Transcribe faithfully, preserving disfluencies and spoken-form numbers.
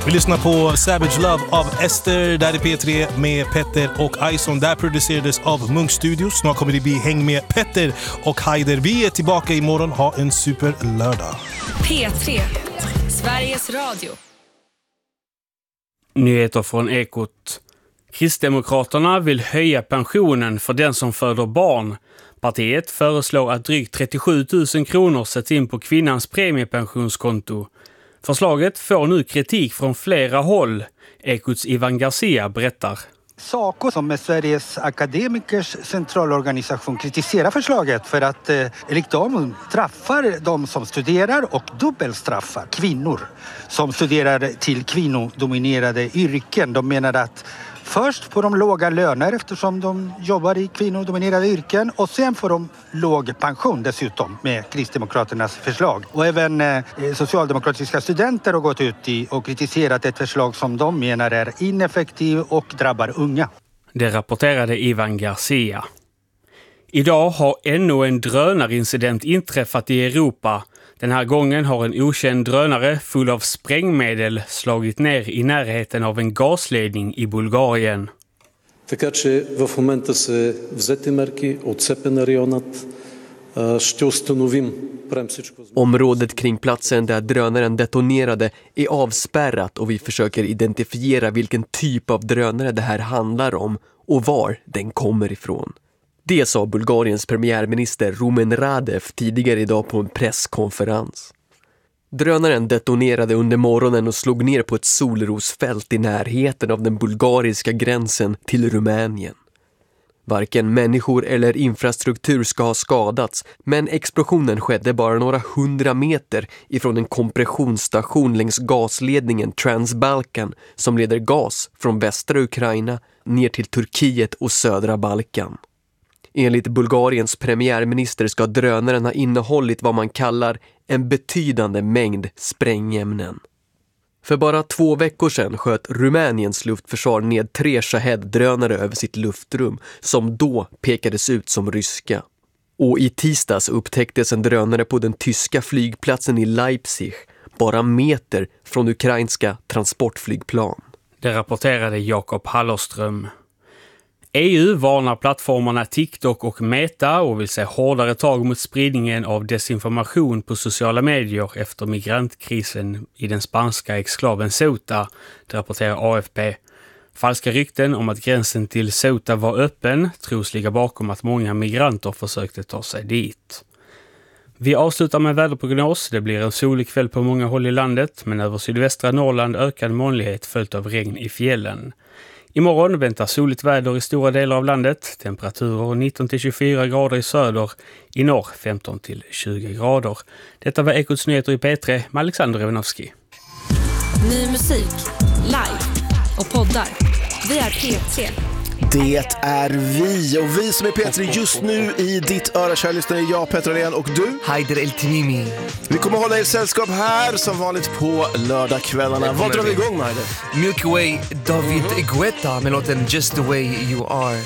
Vi lyssnar på Savage Love av Ester, där är P tre med Petter och Ison. Där producerades av Munk Studios. Snart kommer det bli häng med Petter och Haider. Vi är tillbaka imorgon. Ha en super lördag. P tre, Sveriges Radio. Nyheter från Ekot. Kristdemokraterna vill höja pensionen för den som föder barn. Partiet föreslår att drygt trettiosju tusen kronor sätts in på kvinnans premiepensionskonto. Förslaget får nu kritik från flera håll. Ekots Ivan Garcia berättar. SACO, som är Sveriges akademikers centralorganisation, kritiserar förslaget för att eh, enligt dem straffar de som studerar och dubbelstraffar kvinnor som studerar till kvinnodominerade yrken. De menar att först får de låga löner eftersom de jobbar i kvinnodominerade yrken och sen får de låg pension dessutom med Kristdemokraternas förslag. Och även eh, socialdemokratiska studenter har gått ut i och kritiserat ett förslag som de menar är ineffektiv och drabbar unga. Det rapporterade Ivan Garcia. Idag har ännu en drönarincident inträffat i Europa. Den här gången har en okänd drönare full av sprängmedel slagit ner i närheten av en gasledning i Bulgarien. Така че в момента се взети мерки, отцепен е районът, ще установим прем всичко. Området kring platsen där drönaren detonerade är avspärrat och vi försöker identifiera vilken typ av drönare det här handlar om och var den kommer ifrån. Det sa Bulgariens premiärminister Rumen Radev tidigare idag på en presskonferens. Drönaren detonerade under morgonen och slog ner på ett solrosfält i närheten av den bulgariska gränsen till Rumänien. Varken människor eller infrastruktur ska ha skadats, men explosionen skedde bara några hundra meter ifrån en kompressionsstation längs gasledningen Transbalkan som leder gas från västra Ukraina ner till Turkiet och södra Balkan. Enligt Bulgariens premiärminister ska drönaren ha innehållit vad man kallar en betydande mängd sprängämnen. För bara två veckor sedan sköt Rumäniens luftförsvar ned tre Shahed-drönare över sitt luftrum som då pekades ut som ryska. Och i tisdags upptäcktes en drönare på den tyska flygplatsen i Leipzig, bara meter från ukrainska transportflygplan. Det rapporterade Jakob Hallerström. E U varnar plattformarna TikTok och Meta och vill se hårdare tag mot spridningen av desinformation på sociala medier efter migrantkrisen i den spanska exklaven Ceuta, det rapporterar A F P. Falska rykten om att gränsen till Ceuta var öppen tros ligga bakom att många migranter försökte ta sig dit. Vi avslutar med väderprognos. Det blir en solig kväll på många håll i landet, men över sydvästra Norrland ökad molnighet följt av regn i fjällen. Imorgon väntar soligt väder i stora delar av landet. Temperaturer nitton till tjugofyra grader i söder, i norr femton till tjugo grader. Detta var Ekots nyheter i P tre med Alexander Evanovski. Ny musik, live och poddar. Vi är P tre. Det är vi, och vi som är P tre just nu i ditt öra, kära lyssnare, jag, Petter Alén, och du, Haider El Timimi. Vi kommer hålla er sällskap här som vanligt på lördagskvällarna. Vad drar vi igång med, Haider? Milky Way, David mm-hmm. Guetta med låten Just the Way You Are.